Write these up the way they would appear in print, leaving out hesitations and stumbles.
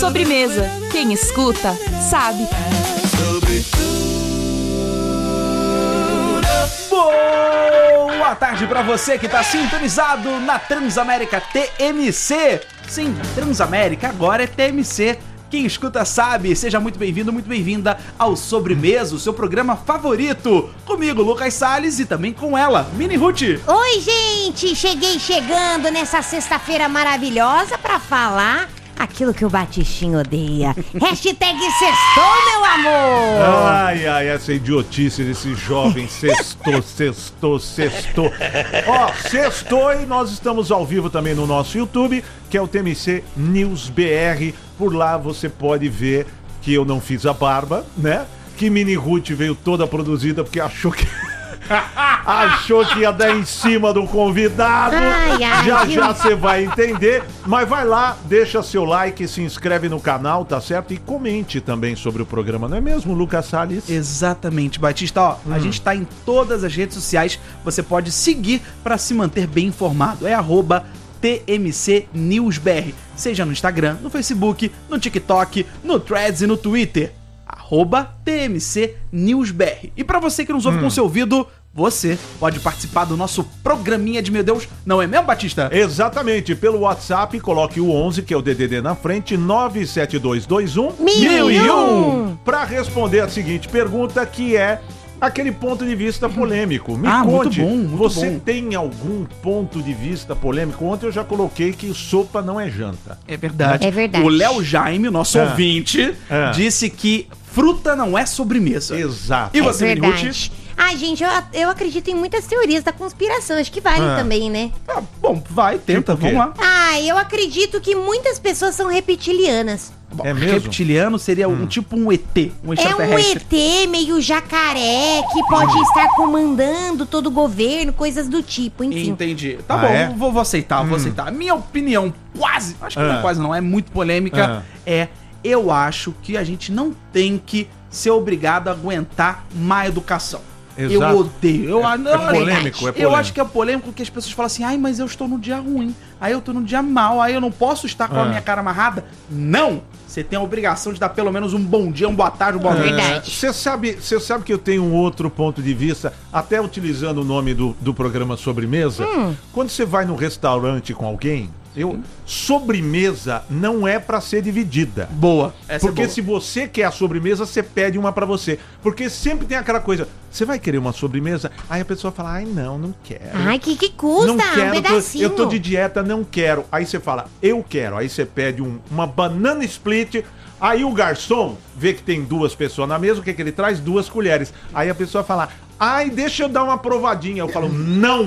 Sobremesa. Quem escuta, sabe. Boa tarde pra você que tá sintonizado na Transamérica TMC. Sim, Transamérica agora é TMC. Quem escuta sabe. Seja muito bem-vindo, muito bem-vinda ao Sobremesa, o seu programa favorito. Comigo, Lucas Salles, e também com ela, Mini Ruth. Oi, gente! Cheguei chegando nessa sexta-feira maravilhosa pra falar aquilo que o Batistinho odeia. Hashtag sextou, meu amor! Ai, essa idiotice desse jovem sextou. Ó, sextou e nós estamos ao vivo também no nosso YouTube, que é o TMC News BR. Por lá você pode ver que eu não fiz a barba, né? Que Mini Ruth veio toda produzida porque achou que ia dar em cima do convidado. Já você vai entender. Mas vai lá, deixa seu like, se inscreve no canal, tá certo? E comente também sobre o programa, não é mesmo, Lucas Salles? Exatamente, Batista. Ó, a gente tá em todas as redes sociais. Você pode seguir pra se manter bem informado. É @TMC News BR. Seja no Instagram, no Facebook, no TikTok, no Threads e no Twitter. @TMC News BR. E pra você que nos ouve com seu ouvido, você pode participar do nosso programinha de Meu Deus, não é mesmo, Batista? Exatamente, pelo WhatsApp, coloque o 11, que é o DDD na frente, 97221 1001. Pra responder a seguinte pergunta, que é aquele ponto de vista polêmico. Me conte, muito você bom. tem algum ponto de vista polêmico? Ontem eu já coloquei que sopa não é janta. É verdade. É verdade. O Léo Jaime, nosso ouvinte, disse que fruta não é sobremesa. Exato. E você, É Mini Ruth? verdade. Ai, gente, eu acredito em muitas teorias da conspiração. Acho que vale também, né? Ah, bom, vai, tenta, Tipo o quê? vamos lá. Eu acredito que muitas pessoas são reptilianas. Bom, É mesmo? reptiliano seria um tipo um ET, um É um extraterrestre. ET meio jacaré que pode estar comandando todo o governo, coisas do tipo, enfim. Entendi. Tá Ah, bom, é? vou aceitar, vou aceitar. A minha opinião, quase, acho que não é quase não, é muito polêmica, eu acho que a gente não tem que ser obrigado a aguentar má educação. Exato. Eu odeio. Polêmico, é Eu polêmico. acho que é polêmico porque as pessoas falam assim, ai, mas eu estou no dia ruim, aí eu tô no dia mal, aí eu não posso estar com a minha cara amarrada. Não! Você tem a obrigação de dar pelo menos um bom dia, uma boa tarde, uma boa noite. Verdade. Você sabe que eu tenho um outro ponto de vista, até utilizando o nome do programa Sobremesa. Quando você vai num restaurante com alguém, sobremesa não é pra ser dividida. Boa. Essa Porque é boa. se você quer a sobremesa, você pede uma pra você. Porque sempre tem aquela coisa, você vai querer uma sobremesa? Aí a pessoa fala, ai não quero. Ai, que custa? Não quero, Um pedacinho. eu tô de dieta, não quero. Aí você fala, eu quero. Aí você pede uma banana split. Aí o garçom vê que tem duas pessoas na mesa, o que ele traz? 2 colheres. Aí a pessoa fala, ai, deixa eu dar uma provadinha. Eu falo, não,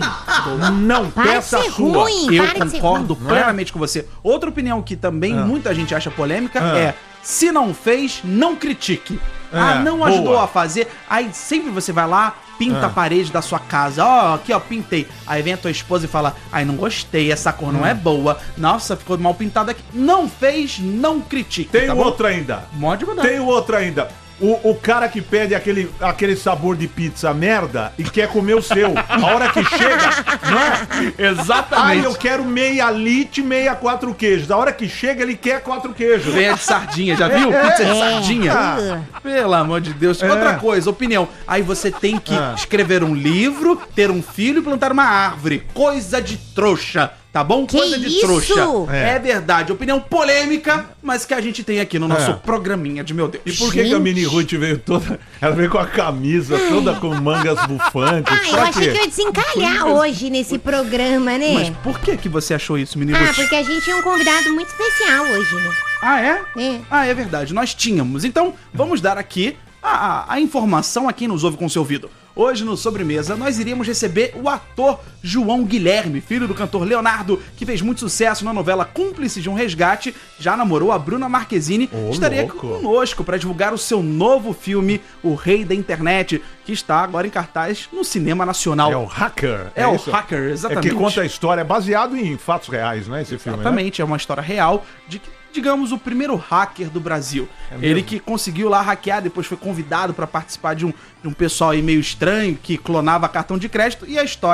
Para peça de a ser sua. ruim. Eu Para de ser concordo ruim. plenamente com você. Outra opinião que também muita gente acha polêmica é: se não fez, não critique. Não ajudou boa. a fazer. Aí sempre você vai lá, pinta a parede da sua casa. Ó, aqui ó, pintei. Aí vem a tua esposa e fala: ai, não gostei, essa cor não é boa. Nossa, ficou mal pintada aqui. Não fez, não critique. Tem tá o bom? outro ainda. Pode mandar. Tem o outro ainda. O cara que pede aquele sabor de pizza merda e quer comer o seu. A hora que chega, não é? Exatamente. Ai, eu quero meia lite, meia 4 queijos. A hora que chega, ele quer 4 queijos. Vem a de sardinha, já viu? Pizza de sardinha. Pelo amor de Deus. Outra coisa, opinião. Aí você tem que escrever um livro, ter um filho e plantar uma árvore. Coisa de trouxa. Tá bom? Que Coisa de isso? trouxa. É verdade. Opinião polêmica, mas que a gente tem aqui no nosso programinha de Meu Deus. E por que a Mini Ruth veio toda... Ela veio com a camisa toda com mangas bufantes. Eu Pra achei quê? que eu ia desencalhar hoje nesse programa, né? Mas por que você achou isso, Mini Ruth? Porque a gente tinha um convidado muito especial hoje, né? Ah, é? É. Ah, é verdade. Nós tínhamos. Então, vamos dar aqui a informação a quem nos ouve com seu ouvido. Hoje no Sobremesa nós iríamos receber o ator João Guilherme, filho do cantor Leonardo, que fez muito sucesso na novela Cúmplice de um Resgate, já namorou a Bruna Marquezine, estaria aqui conosco para divulgar o seu novo filme, O Rei da Internet, que está agora em cartaz no cinema nacional. É o Hacker. É o isso? Hacker, exatamente. É que conta a história, é baseado em fatos reais, né, esse filme, né? Exatamente, é uma história real de que, digamos, o primeiro hacker do Brasil. Ele que conseguiu lá hackear, depois foi convidado para participar de um pessoal aí meio estranho que clonava cartão de crédito, e a história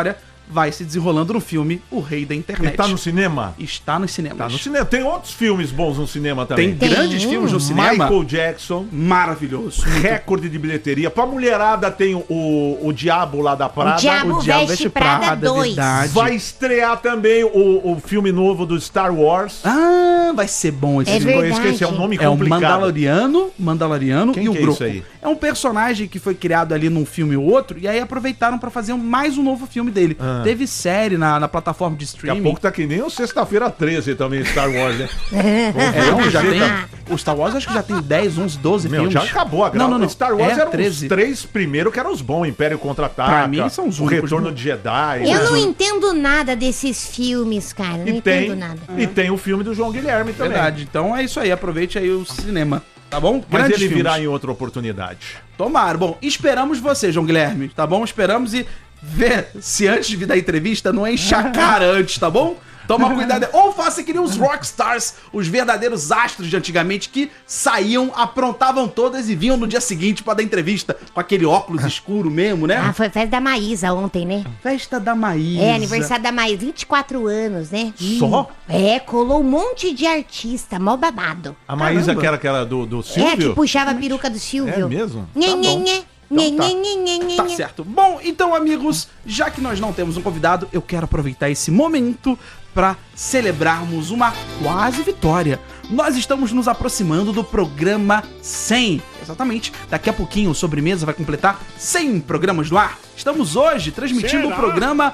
vai se desenrolando no filme O Rei da Internet. Ele tá no cinema? Está nos cinemas. Tá no cinema. Tem outros filmes bons no cinema também. Tem grandes filmes no cinema. Michael Jackson. Maravilhoso. Recorde de bilheteria. Pra mulherada tem o Diabo lá da Prada. O Diabo Veste Prada 2. verdade. Vai estrear também o filme novo do Star Wars. Ah, vai ser bom esse É filme. Eu verdade. esqueci, é um nome É o complicado. Mandaloriano Quem e o que é Grogu. isso aí? É um personagem que foi criado ali num filme ou outro, e aí aproveitaram pra fazer mais um novo filme dele. Teve série na plataforma de Daqui streaming. a pouco tá que nem o Sexta-feira 13 também, Star Wars, né? Não, já tem. O Star Wars acho que já tem 10, 11, 12 Meu, filmes. já acabou a grava. Não. Star Wars eram 13. os 3 primeiros que eram os bons. Império Contra-Ataca. Pra mim, são os O únicos Retorno bons. de Jedi. Eu né? não entendo nada desses filmes, cara. Não entendo nada. E tem o filme do João Guilherme também. Verdade. Então é isso aí. Aproveite aí o cinema. Tá bom? Mas Grandes ele virá filmes. em outra oportunidade. Tomara. Bom, esperamos você, João Guilherme, tá bom? Esperamos e ver se antes de vir da entrevista não enche a cara antes, tá bom? Toma cuidado. Ou faça que nem os rockstars, os verdadeiros astros de antigamente que saíam, aprontavam todas e vinham no dia seguinte pra dar entrevista com aquele óculos escuro mesmo, né? Ah, foi festa da Maísa ontem, né? Festa da Maísa. É, aniversário da Maísa, 24 anos, né? Só? É, colou um monte de artista, mó babado. A Maísa, Caramba. que era aquela do É, Silvio? que puxava a peruca do Silvio. É mesmo? Nhê, Tá nhê, bom. nhê. Então Nhê, tá. nhê, nhê, nhê, nhê, Tá nhê. certo. Bom, então, amigos, já que nós não temos um convidado, eu quero aproveitar esse momento para celebrarmos uma quase vitória. Nós estamos nos aproximando do programa 100. Exatamente. Daqui a pouquinho o Sobremesa vai completar 100 programas no ar. Estamos hoje transmitindo o programa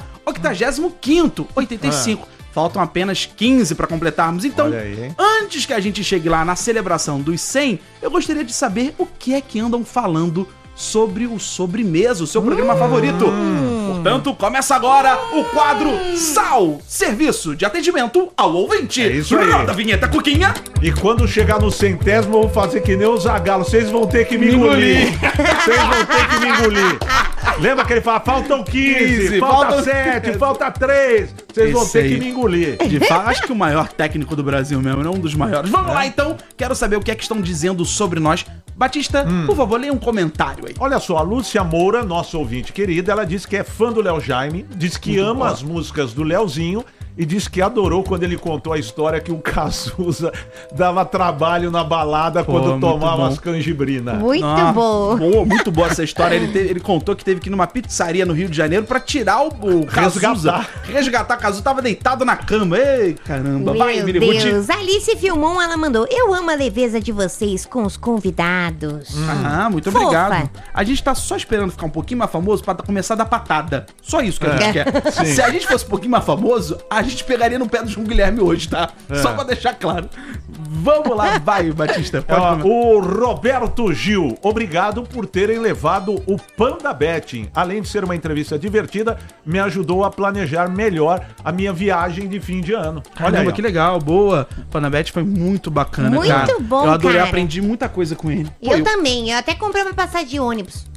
85º, 85. Faltam apenas 15 para completarmos. Então, Olha aí, hein? antes que a gente chegue lá na celebração dos 100, eu gostaria de saber o que é que andam falando sobre o Sobremesa, o seu programa favorito. Portanto, começa agora o quadro SAL, Serviço de Atendimento ao Ouvinte. É isso aí. Roda a vinheta, Cuquinha. E quando chegar no 100º, eu vou fazer que nem o Zagalo. Vocês vão ter que me engolir. Vocês vão ter que me engolir. Lembra que ele fala, faltam 15, falta faltam 7, falta 3. Vocês vão Esse ter aí. que me engolir. De fato, acho que o maior técnico do Brasil mesmo, não um dos maiores. Vamos lá, então. Quero saber o que é que estão dizendo sobre nós. Batista, por favor, leia um comentário aí. Olha só, a Lúcia Moura, nossa ouvinte querida, ela disse que é fã do Léo Jaime, diz que Muito ama boa. as músicas do Léozinho e diz que adorou quando ele contou a história que o Cazuza dava trabalho na balada quando muito tomava bom. as canjibrinas. Muito Ah, bom. Boa, muito boa essa história. Ele contou que teve que ir numa pizzaria no Rio de Janeiro pra tirar o Cazuza. Resgatar o Cazuza. Tava deitado na cama. Ei, caramba. Vai, Meu Miributi. Deus, Alice Filmon, ela mandou: eu amo a leveza de vocês com os convidados. Ah, muito Fofa. obrigado. A gente tá só esperando ficar um pouquinho mais famoso pra começar a dar patada. Só isso que a gente quer. sim. Se a gente fosse um pouquinho mais famoso, a gente pegaria no pé do João Guilherme hoje, tá? Só pra deixar claro. Vamos lá, vai, Batista. Pode Ó, começar. o Roberto Gil, obrigado por terem levado o Panda Betting. Além de ser uma entrevista divertida, me ajudou a planejar melhor a minha viagem de fim de ano. Olha Caramba, aí, ó. que legal, boa. Panabete foi muito bacana, Muito cara. bom, Eu adorei, cara. aprendi muita coisa com ele. Pô, Eu também, eu até comprei uma passagem de ônibus.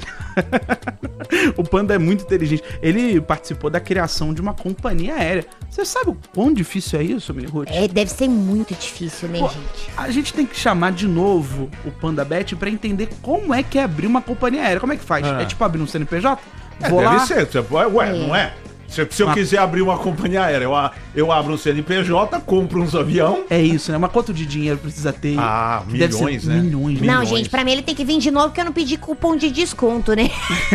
O Panda é muito inteligente. Ele participou da criação de uma companhia aérea. Você sabe o quão difícil é isso, Mini Ruth? É, deve ser muito difícil, né, Pô, gente? a gente tem que chamar de novo o Panda Bet pra entender como é que é abrir uma companhia aérea. Como é que faz? Ah. É tipo abrir um CNPJ? É, Vou deve lá, ser. Ué, não é? Se eu Uma- quiser abrir uma companhia aérea, eu abro um CNPJ, compro uns avião. É isso, né? Mas quanto de dinheiro precisa ter? Ah, Que deve ser milhões, né? Milhões, né? Não, milhões. gente, pra mim ele tem que vir de novo porque eu não pedi cupom de desconto, né?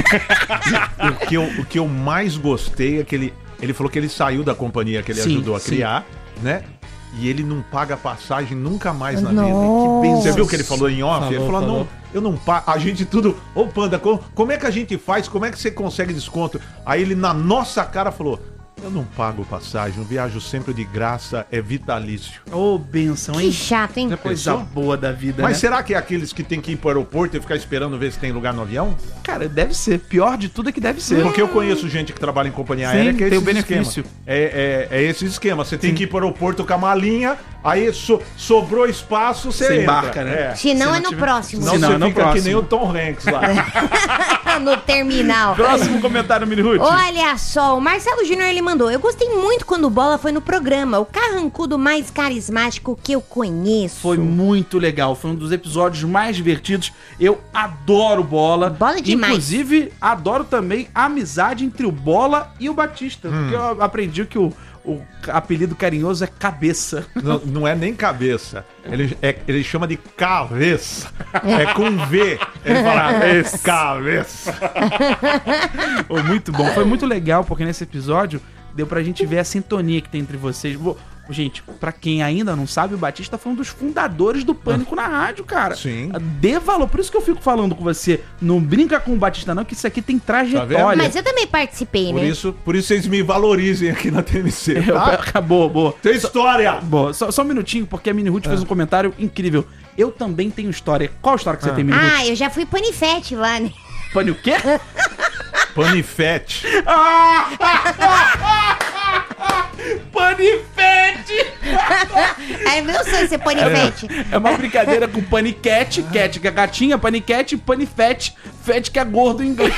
O que eu mais gostei é que ele falou que ele saiu da companhia que ele Sim, ajudou a sim. criar, né? E ele não paga passagem nunca mais na Nossa. vida. Você viu o que ele falou em off? Ele falou, Falou. não, eu não pago. A gente tudo. Ô, Panda, como é que a gente faz? Como é que você consegue desconto? Aí ele, na nossa cara, falou: eu não pago passagem, eu viajo sempre de graça, é vitalício. Ô, benção, Que hein? chato, hein? É coisa Pensou? boa da vida, Mas né? será que é aqueles que tem que ir pro aeroporto e ficar esperando ver se tem lugar no avião? Cara, deve ser. Pior de tudo é que deve ser. Porque eu conheço gente que trabalha em companhia Sim, aérea que é tem o esse benefício. esquema. É esse esquema. Você tem que ir para o aeroporto com a malinha, aí sobrou espaço, você Você entra. embarca, né? Se não, Se é não no tiver- próximo. Senão Se não, você é no fica que próximo. nem o Tom Hanks lá. no terminal. Próximo comentário, Mini Ruth. Olha só, o Marcelo Júnior ele mandou: eu gostei muito quando o Bola foi no programa, o carrancudo mais carismático que eu conheço. Foi muito legal, foi um dos episódios mais divertidos. Eu adoro Bola. Bola demais. Inclusive, adoro também a amizade entre o Bola e o Batista. Porque eu aprendi que o apelido carinhoso é Cabeça. Não é nem cabeça. Ele chama de cabeça. É com V. Ele fala cabeça. Oh, muito bom. Foi muito legal, porque nesse episódio deu pra gente ver a sintonia que tem entre vocês. Gente, pra quem ainda não sabe, o Batista foi um dos fundadores do Pânico na rádio, cara. Sim. Dê valor. Por isso que eu fico falando com você. Não brinca com o Batista não, que isso aqui tem trajetória. Mas eu também participei, Por né? isso vocês me valorizem aqui na TMC, tá? Acabou, boa. Tem história! Boa, só um minutinho, porque a Mini Ruth fez um comentário incrível. Eu também tenho história. Qual história que você tem, Mini Ruth? Ah, eu já fui panifete lá, né? Pane o quê? Panifete. Panifete! É meu sonho ser panifete. É uma brincadeira com paniquete, cat que é gatinha, paniquete, panifete, fete que é gordo em inglês.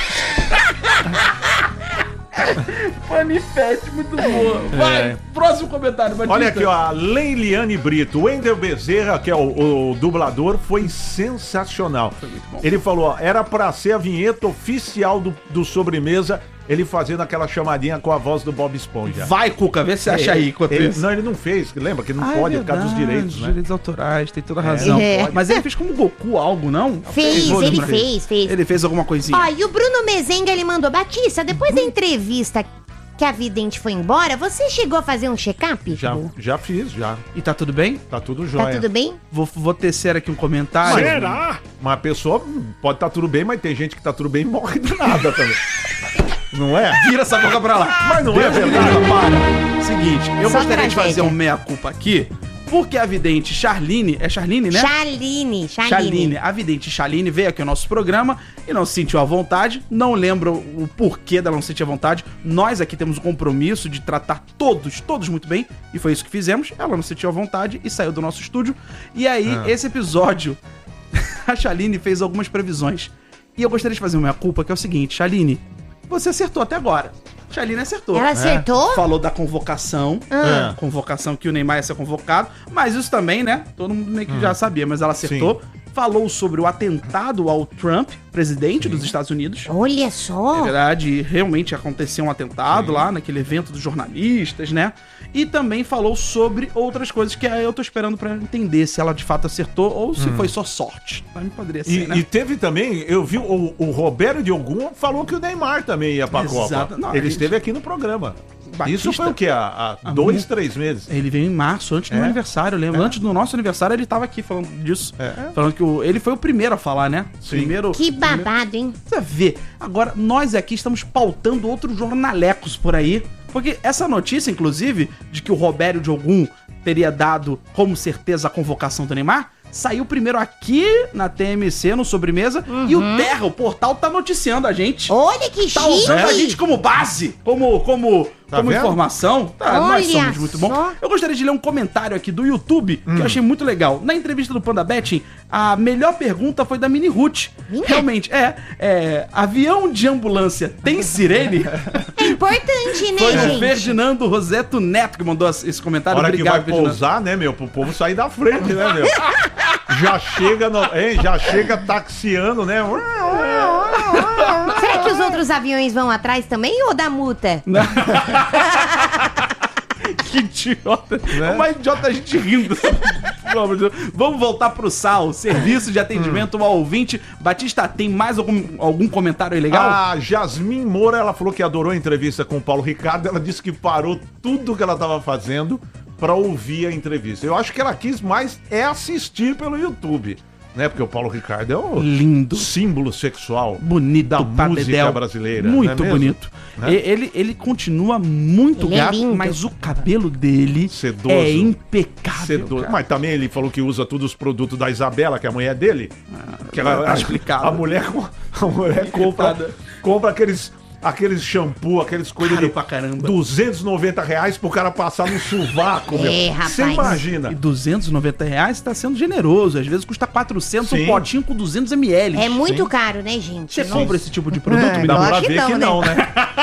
Panifete, muito boa. Vai, próximo comentário, Batista. Olha aqui, ó, a Leiliane Brito. O Wendel Bezerra, que é o dublador, foi sensacional. Foi muito bom. Ele falou, ó, era pra ser a vinheta oficial do Sobremesa, ele fazendo aquela chamadinha com a voz do Bob Esponja. Vai, Cuca, vê se você acha aí enquanto isso. Não, ele não fez, lembra que não pode, por causa dos direitos, né? Direitos autorais, tem toda a razão. É. Mas ele fez como Goku algo, não? Fez, Vou ele lembrar. fez. Ele fez alguma coisinha. Ó, e o Bruno Mezenga, ele mandou: Batista, depois da entrevista que a vidente foi embora, você chegou a fazer um check-up? Já fiz, já. E tá tudo bem? Tá tudo jóia. Tá tudo bem? Vou tecer aqui um comentário. Será? Uma pessoa pode estar tudo bem, mas tem gente que tá tudo bem e morre do nada também. Não é? Vira essa boca pra lá. Mas não é Deus me verdade. livre, para. Seguinte, eu Só gostaria de tragédia. fazer um meia-culpa aqui, porque a vidente Charline, é Charline, né? Charline, a vidente Charline veio aqui ao nosso programa e não se sentiu à vontade. Não lembro o porquê dela não se sentir à vontade. Nós aqui temos o compromisso de tratar todos muito bem. E foi isso que fizemos. Ela não se sentiu à vontade e saiu do nosso estúdio. E aí, esse episódio, a Charline fez algumas previsões. E eu gostaria de fazer uma meia-culpa, que é o seguinte, Charline, você acertou até agora. Charline acertou. Ela acertou? Falou da convocação. Convocação que o Neymar ia ser convocado. Mas isso também, né? Todo mundo meio que já sabia, mas ela acertou. Falou sobre o atentado ao Trump, presidente dos Estados Unidos. Olha É só. verdade, realmente aconteceu um atentado lá naquele evento dos jornalistas, né? E também falou sobre outras coisas que eu tô esperando pra entender se ela de fato acertou ou se foi só sorte. Também poderia ser, né? E teve também, eu vi o Roberto Diogun falou que o Neymar também ia pra Exato. Copa. Não, Ele ele- esteve aqui no programa. Batista- Isso foi o quê? Há 2, 3 meses? Ele veio em março, antes do meu aniversário, eu lembro. Antes do nosso aniversário, ele tava aqui falando disso. Falando que ele foi o primeiro a falar, né? Sim. Primeiro. Que babado, hein? Você vê. Agora, nós aqui estamos pautando outros jornalecos por aí. Porque essa notícia, inclusive, de que o Roberto Diogun teria dado como certeza a convocação do Neymar, saiu primeiro aqui na TMC, no Sobremesa, e o Terra, o portal, tá noticiando a gente. Olha que Tá usando a gente chique. como base, como vendo? informação. Tá, nós Olha somos muito bom. só. Eu gostaria de ler um comentário aqui do YouTube, que eu achei muito legal. Na entrevista do Panda Betting, a melhor pergunta foi da Mini Ruth. Minha? Realmente, avião de ambulância tem sirene? É importante, né, Foi o gente? Ferdinando Roseto Neto que mandou esse A comentário. hora que vai Ferdinando. pousar, né, meu? Pro povo sair da frente, né, meu? Já chega taxiando, né? Será que os outros aviões vão atrás também ou dá multa? Que idiota. Né? É uma idiota a gente rindo. Pelo amor de Deus. Vamos voltar pro SAL, Serviço de Atendimento ao Ouvinte. Batista, tem mais algum comentário aí legal? A Jasmin Moura, ela falou que adorou a entrevista com o Paulo Ricardo. Ela disse que parou tudo que ela estava fazendo para ouvir a entrevista. Eu acho que ela quis mais assistir pelo YouTube, né? Porque o Paulo Ricardo é o Lindo. símbolo sexual Bonito da pra música dedéu. brasileira. Muito não é mesmo? bonito. Né? Ele continua muito Ele é gato, lindo. mas o cabelo dele Sedoso. é impecável. Sedoso. cara. Mas também ele falou que usa todos os produtos da Isabela, que é a mulher dele. Que ela, tá explicado. A mulher compra Irritada. aqueles aqueles shampoo, aqueles coisas Caro de pra caramba. R$290 pro cara passar no sovaco, meu. rapaz. Você imagina. E R$290 tá sendo generoso. Às vezes custa 400 Sim. um potinho com 200 ml. É muito Sim. caro, né, gente? Você Nossa. compra esse tipo de produto, É, Mini Dá eu Ruth? pra acho que ver que não, não, né?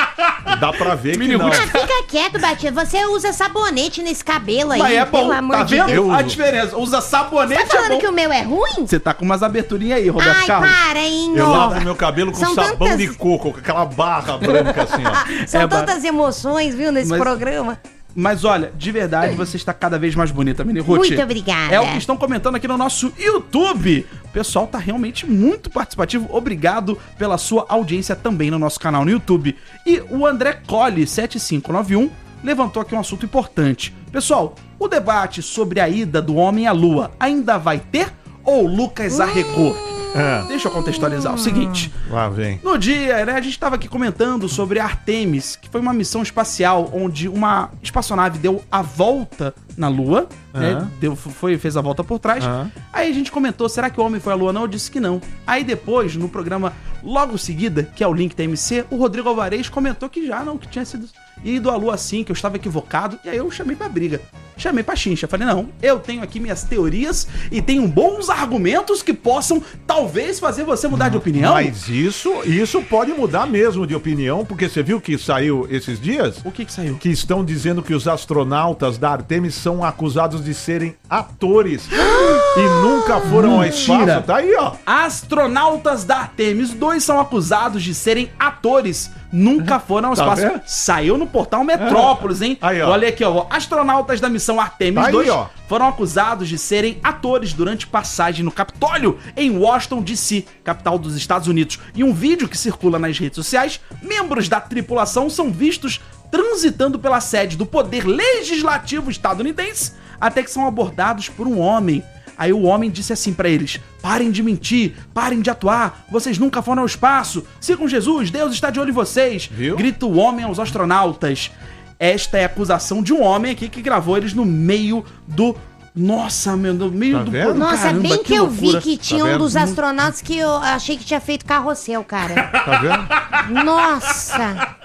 Dá pra ver que Mini não. Ruth. Ah, fica quieto, Batista. Você usa sabonete nesse cabelo aí, Mas é bom, pelo amor tá de vendo? Deus. Eu A uso. diferença. Usa sabonete, Tá falando é bom. que o meu é ruim? Você tá com umas aberturinhas aí, Roberto Ai, Carlos. para, hein, Eu ó. lavo meu cabelo com São sabão tantas- de coco, com aquela barra branca assim, ó. São É, tantas emoções, viu, nesse Mas- programa. Mas olha, de verdade, você está cada vez mais bonita, Mini Ruth. Muito obrigada. É o que estão comentando aqui no nosso YouTube. O pessoal tá realmente muito participativo. Obrigado pela sua audiência também no nosso canal no YouTube. E o André Colli, 7591, levantou aqui um assunto importante. Pessoal, o debate sobre a ida do homem à lua ainda vai ter ou Lucas arregou? Deixa eu contextualizar o seguinte. Lá vem. No dia, né, a gente estava aqui comentando sobre a Artemis, que foi uma missão espacial onde uma espaçonave deu a volta na Lua, né, fez a volta por trás. Aí a gente comentou, será que o homem foi à Lua? Não, eu disse que não. Aí depois, no programa logo seguida, que é o Link TMC, o Rodrigo Alvarez comentou que já não, que tinha sido ido à Lua sim, que eu estava equivocado. E aí eu chamei pra briga. Chamei pra chincha. Falei, não, eu tenho aqui minhas teorias e tenho bons argumentos que possam, talvez, fazer você mudar de opinião. Mas isso pode mudar mesmo de opinião, porque você viu que saiu esses dias? O que saiu? Que estão dizendo que os astronautas da Artemis são acusados de serem atores e nunca foram ao espaço. Mentira. Tá aí, ó. Astronautas da Artemis, 2 são acusados de serem atores. Nunca foram ao Tá espaço. vendo? Saiu no portal Metrópolis, hein? Aí, ó. Olha aqui, ó. Astronautas da missão Artemis Tá aí, 2 ó. foram acusados de serem atores durante passagem no Capitólio, em Washington, D.C., capital dos Estados Unidos. E um vídeo que circula nas redes sociais, membros da tripulação são vistos transitando pela sede do Poder Legislativo estadunidense, até que são abordados por um homem. Aí o homem disse assim pra eles: parem de mentir, parem de atuar, vocês nunca foram ao espaço, sigam Jesus, Deus está de olho em vocês. Viu? Grita o homem aos astronautas. Esta é a acusação de um homem aqui que gravou eles no meio do... Nossa, meu, no meio Tá do... vendo? Nossa, Caramba, bem que eu vi loucura. que tinha Tá um vendo? dos astronautas que eu achei que tinha feito carrossel, cara. Tá vendo? Nossa!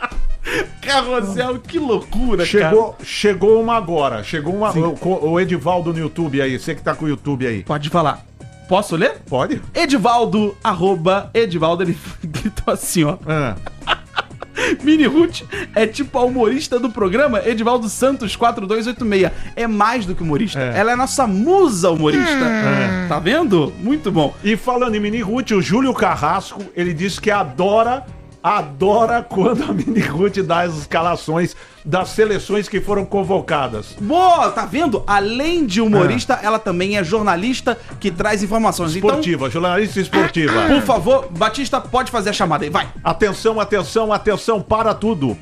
Carrossel, que loucura, cara. Chegou uma agora. Chegou uma. O Edivaldo no YouTube aí. Você que tá com o YouTube aí. Pode falar. Posso ler? Pode? Edivaldo, @Edivaldo, ele gritou assim, ó. Ah. Mini Ruth é tipo a humorista do programa Edivaldo Santos 4286. É mais do que humorista. É. Ela é nossa musa humorista. Tá vendo? Muito bom. E falando em Mini Ruth, o Júlio Carrasco, ele disse que adora quando a Mini Ruth dá as escalações das seleções que foram convocadas. Boa, tá vendo? Além de humorista, ela também é jornalista que traz informações. Esportiva, jornalista esportiva. Então, por favor, Batista, pode fazer a chamada aí, vai. Atenção, atenção, atenção, para tudo,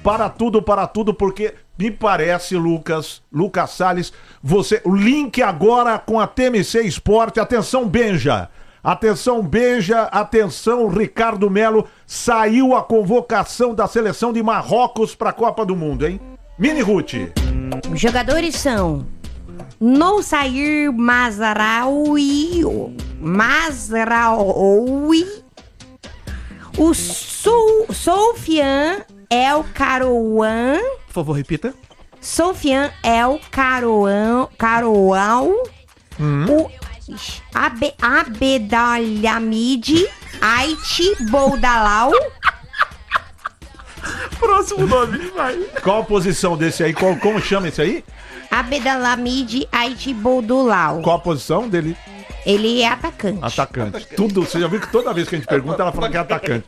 porque me parece, Lucas Salles, o link agora com a TMC Esporte, atenção, Benja, atenção, Ricardo Melo, saiu a convocação da seleção de Marrocos para a Copa do Mundo, hein? Mini Ruth. Os jogadores são Noussair Mazraoui, o Soufiane El Karouan, Por favor, repita. Soufiane El Karouan, o Abedalhamid Aiti Boudalau. Próximo nome, vai. Qual a posição desse aí? Como chama esse aí? Abedalhamid Aiti Boudalau. Qual a posição dele? Ele é atacante. Atacante. Tudo, você já viu que toda vez que a gente pergunta, ela fala que é atacante.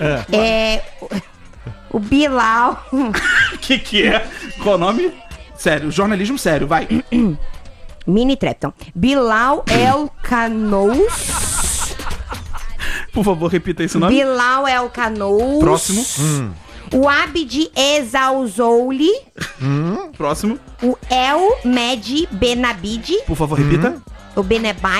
O Bilal. Que é? Qual o nome? Sério, jornalismo sério, vai. Mini Trepton. Bilal El Canous. Por favor, repita esse nome. Bilal El Canous. Próximo. O Abdi Exauzouli. Próximo. O El Med Benabid. Por favor, repita. O Benabai.